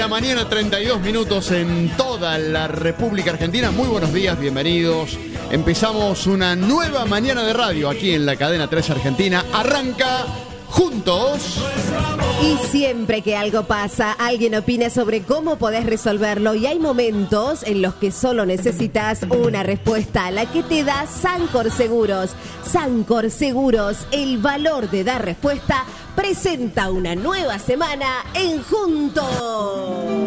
la mañana, 32 minutos en toda la República Argentina. Muy buenos días, bienvenidos. Empezamos una nueva mañana de radio aquí en la cadena 3 Argentina. Arranca Juntos. Y siempre que algo pasa, alguien opina sobre cómo podés resolverlo, y hay momentos en los que solo necesitas una respuesta, la que te da Sancor Seguros. Sancor Seguros, el valor de dar respuesta, presenta una nueva semana en Juntos.